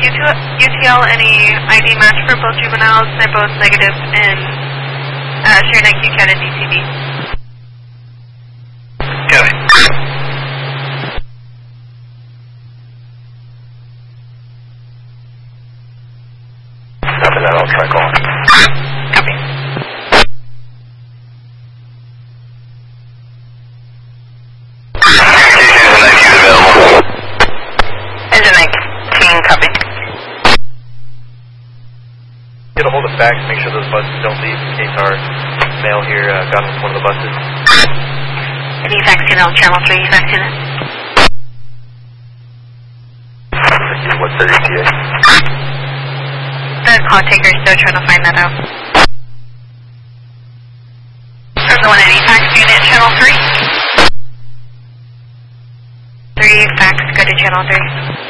UTL any ID match for both juveniles? They're both negative in ShareNet, QCAT, and DCB. Copy. After that, I'll try calling. Copy. Engine 19, copy. Get a hold of fax, make sure those buses don't leave in case our mail here got on one of the buses. Any fax unit on channel 3, fax unit. What's their ETA? The call taker is still trying to find that out. There's the one any fax unit, channel 3. 3, fax, go to channel 3.